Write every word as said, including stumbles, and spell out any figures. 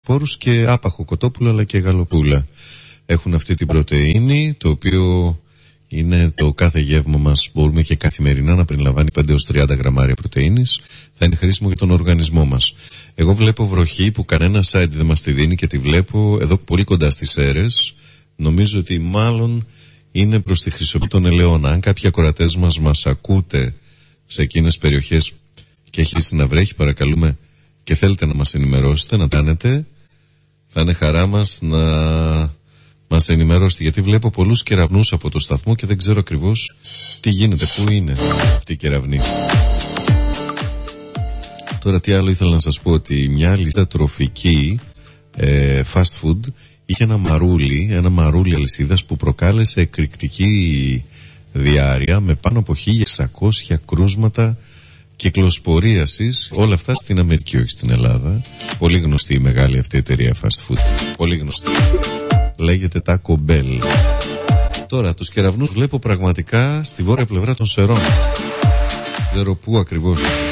φόρους και άπαχο κοτόπουλο αλλά και γαλοπούλα. Έχουν αυτή την πρωτεΐνη, το οποίο είναι το κάθε γεύμα μας, μπορούμε και καθημερινά να περιλαμβάνει πέντε έως τριάντα γραμμάρια πρωτεΐνης, θα είναι χρήσιμο για τον οργανισμό μας. Εγώ βλέπω βροχή που κανένα site δεν μας τη δίνει και τη βλέπω εδώ πολύ κοντά στις Σέρρες. Νομίζω ότι μάλλον είναι προς τη Χρυσοπή των Ελαιών. Αν κάποιοι ακροατές μας μας ακούτε σε εκείνες περιοχές και έχει αρχίσει να βρέχει, παρακαλούμε και θέλετε να μας ενημερώσετε, να κάνετε, θα είναι χαρά μας να μας ενημερώσετε, γιατί βλέπω πολλούς κεραυνούς από το σταθμό και δεν ξέρω ακριβώς τι γίνεται, πού είναι αυτή η κεραυνή. Τώρα τι άλλο ήθελα να σας πω, ότι μια αλυσίδα τροφική ε, fast food είχε ένα μαρούλι, ένα μαρούλι αλυσίδας που προκάλεσε εκρηκτική διάρρεια με πάνω από χίλια εξακόσια κρούσματα κυκλοσπορίασης, όλα αυτά στην Αμερική, όχι στην Ελλάδα. Πολύ γνωστή η μεγάλη αυτή εταιρεία fast food, πολύ γνωστή, λέγεται Taco Bell. Τώρα τους κεραυνούς βλέπω πραγματικά στη βόρεια πλευρά των Σερών, δεν ξέρω πού ακριβώς.